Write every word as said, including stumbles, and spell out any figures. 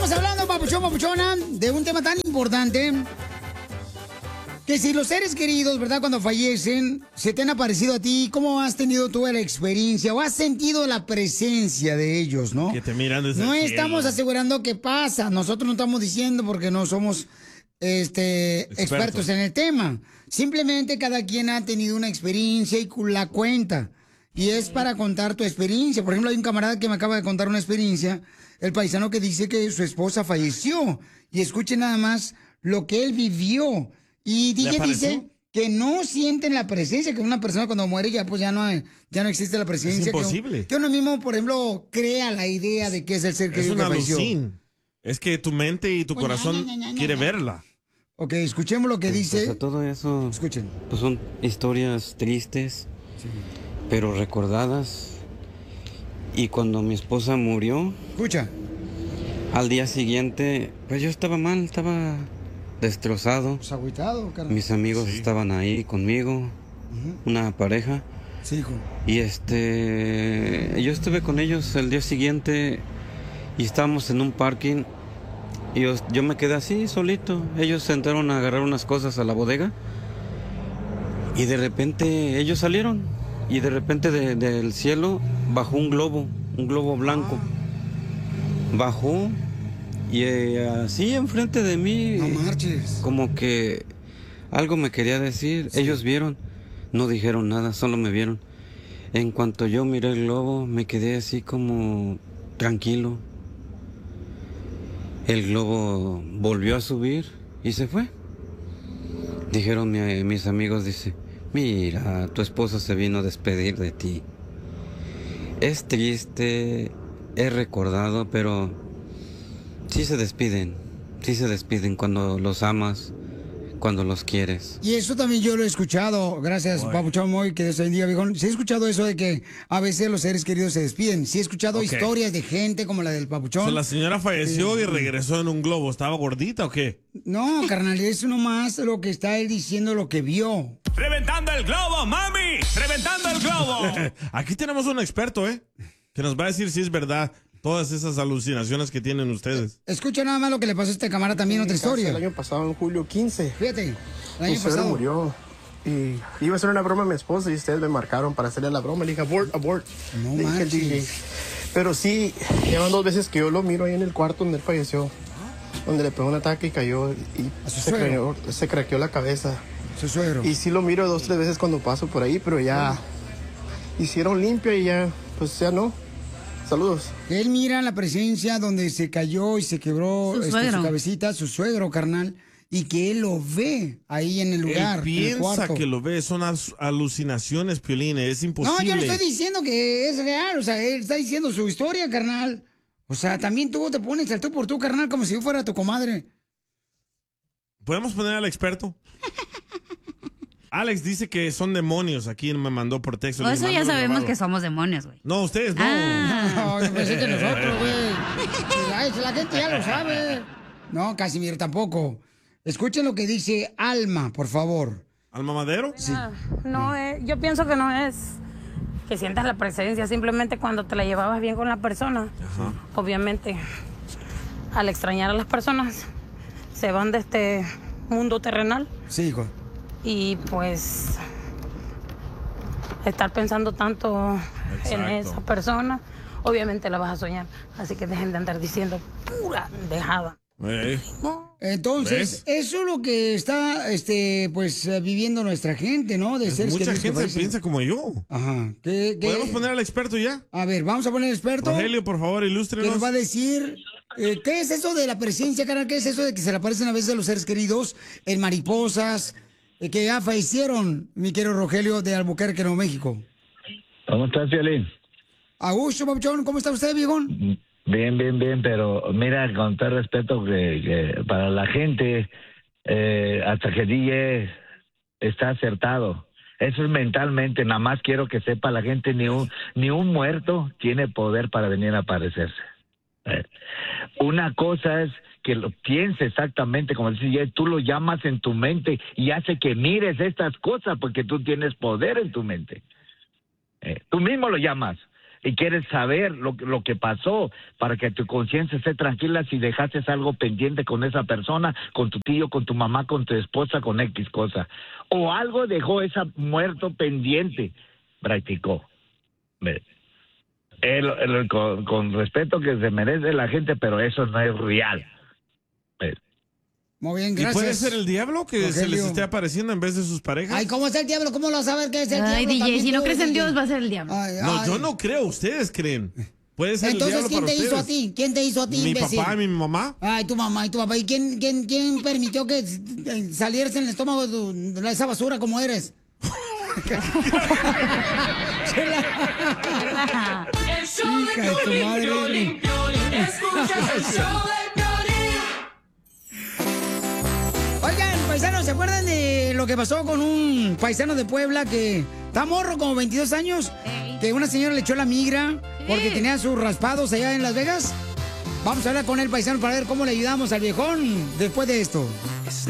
Estamos hablando, papuchón, papuchona, de un tema tan importante que si los seres queridos, ¿verdad? Cuando fallecen, se te han aparecido a ti, ¿cómo has tenido tú la experiencia o has sentido la presencia de ellos, no? Que te miran desde No el estamos cielo. asegurando que pasa, nosotros no estamos diciendo porque no somos este, expertos. expertos en el tema. Simplemente cada quien ha tenido una experiencia y la cuenta. Y es para contar tu experiencia. Por ejemplo, hay un camarada que me acaba de contar una experiencia, el paisano que dice que su esposa falleció. Y escuchen nada más lo que él vivió. Y dice, dice que no sienten la presencia, que una persona cuando muere ya pues ya no, hay, ya no existe la presencia. Es imposible. Que, que uno mismo, por ejemplo, crea la idea de que es el ser querido que falleció. Es una alucin. Es que tu mente y tu Pues, corazón na, na, na, quiere na. verla. Ok, escuchemos lo que dice. Pues a todo eso, escuchen. Pues son historias tristes, sí, pero recordadas. Y cuando mi esposa murió, escucha, al día siguiente, pues yo estaba mal, estaba destrozado. Pues agüitado, carnal. Mis amigos sí. estaban ahí conmigo, uh-huh. una pareja. Sí, hijo. Y este, yo estuve con ellos el día siguiente y estábamos en un parking. Y yo, yo me quedé así, solito. Ellos se entraron a agarrar unas cosas a la bodega. Y de repente ellos salieron. Y de repente de, del cielo bajó un globo, un globo blanco. Bajó y eh, así enfrente de mí. No marches. Como que algo me quería decir. Sí. Ellos vieron, no dijeron nada, solo me vieron. En cuanto yo miré el globo, me quedé así como tranquilo. El globo volvió a subir y se fue. Dijeron mi, mis amigos, dice, mira, tu esposo se vino a despedir de ti. Es triste, es recordado, pero sí se despiden, sí se despiden cuando los amas, cuando los quieres. Y eso también yo lo he escuchado, gracias, Boy. Papuchón Moy, que Dios te bendiga, viejón. Sí he escuchado eso de que a veces los seres queridos se despiden. Sí he escuchado okay. historias de gente como la del Papuchón. O sea, la señora falleció sí. y regresó en un globo. ¿Estaba gordita o qué? No, carnal, es nomás lo que está él diciendo, lo que vio. ¡Reventando el globo, mami! ¡Reventando el globo! Aquí tenemos un experto, ¿eh? Que nos va a decir si es verdad todas esas alucinaciones que tienen ustedes. Escucha nada más lo que le pasó a este camarada también, sí, otra historia. El año pasado, en julio quince. Fíjate, el año mi suegro pasado. murió. Y iba a hacer una broma a mi esposa y ustedes me marcaron para hacerle la broma. Le dije, abort, abort. No le dije al D J. Pero sí, llevan dos veces que yo lo miro ahí en el cuarto donde él falleció. Donde le pegó un ataque y cayó. Y se craqueó, se craqueó la cabeza. Su suegro. Y sí lo miro dos, tres veces cuando paso por ahí, pero ya sí. hicieron limpio y ya, pues ya no. Saludos. Él mira la presencia donde se cayó y se quebró su, este, su cabecita, su suegro, carnal, y que él lo ve ahí en el lugar. Él piensa en el cuarto. que lo ve, son alucinaciones, Piolín, es imposible. No, yo no estoy diciendo que es real, o sea, él está diciendo su historia, carnal. O sea, también tú te pones al tú por tú, carnal, como si yo fuera tu comadre. ¿Podemos poner al experto? Alex dice que son demonios. Aquí me mandó por texto. O eso ya sabemos grabado. Que somos demonios, güey. No, ustedes no. Ah. No, yo pensé que nosotros, güey. La gente ya lo sabe. No, Casimiro tampoco. Escuchen lo que dice Alma, por favor. ¿Alma Madero? Sí. No, no es, yo pienso que no es que sientas la presencia, simplemente cuando te la llevabas bien con la persona. Ajá. Obviamente, al extrañar a las personas, se van de este mundo terrenal. Sí, hijo. Y pues estar pensando tanto Exacto. en esa persona, obviamente la vas a soñar. Así que dejen de andar diciendo pura dejada. ¿Eh? Entonces, ¿ves? Eso es lo que está este, pues, viviendo nuestra gente, ¿no? De seres mucha que gente piensa como yo. Ajá. ¿Qué, qué? ¿Podemos poner al experto ya? A ver, vamos a poner al experto. Rogelio, por favor, ilústrenos. Que nos va a decir eh, qué es eso de la presencia, cara, qué es eso de que se le aparecen a veces a los seres queridos en mariposas, eh, que ya fallecieron, mi querido Rogelio de Albuquerque, Nuevo México. ¿Cómo estás, Violín? Augusto, papuchón, ¿cómo está usted, viejón? Bien, bien, bien, pero mira, con todo respeto que, que para la gente, eh, hasta que D J está acertado. Eso es mentalmente, nada más quiero que sepa la gente, ni un, ni un muerto tiene poder para venir a aparecerse. Eh, una cosa es que lo piense exactamente como dice D J, tú lo llamas en tu mente y hace que mires estas cosas porque tú tienes poder en tu mente. Eh, tú mismo lo llamas. y quieres saber lo, lo que pasó para que tu conciencia esté tranquila si dejaste algo pendiente con esa persona, con tu tío, con tu mamá, con tu esposa, con X cosa. O algo dejó esa muerto pendiente, practicó. El, el, con, con respeto que se merece la gente, pero eso no es real. Muy bien, gracias. ¿Y puede ser el diablo que Rogelio. se les esté apareciendo en vez de sus parejas? Ay, ¿cómo es el diablo? ¿Cómo lo vas a saber que es el ay, diablo? D J, si no tú, crees en D J. Dios, va a ser el diablo. Ay, no, ay. yo no creo, ustedes creen. Puede ser Entonces, el diablo ¿quién para te ustedes. hizo a ti? ¿Quién te hizo a ti, Mi imbécil? papá y mi mamá. Ay, tu mamá y tu papá. ¿Y quién, quién, quién permitió que salieras en el estómago de, tu, de esa basura como eres? El show de Piolín, Piolín, Piolín. Escuchas el show de Piolín. Oigan, paisanos, ¿se acuerdan de lo que pasó con un paisano de Puebla que está morro, como veintidós años? Ey. Que una señora le echó la migra porque sí. tenía sus raspados allá en Las Vegas. Vamos a hablar con el paisano para ver cómo le ayudamos al viejón después de esto.